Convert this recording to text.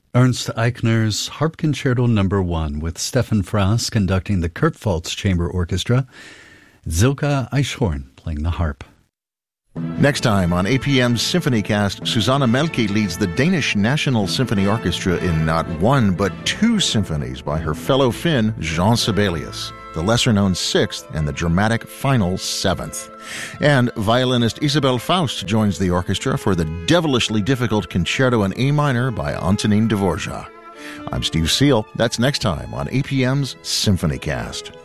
Ernst Eichner's Harp Concerto No. 1 with Stefan Frass conducting the Kurpfalz Chamber Orchestra, Zilka Eichhorn playing the harp. Next time on APM's SymphonyCast, Susanna Melke leads the Danish National Symphony Orchestra in not one but two symphonies by her fellow Finn, Jean Sibelius, the lesser-known Sixth and the dramatic final Seventh. And violinist Isabel Faust joins the orchestra for the devilishly difficult Concerto in A minor by Antonin Dvorak. I'm Steve Seal. That's next time on APM's SymphonyCast.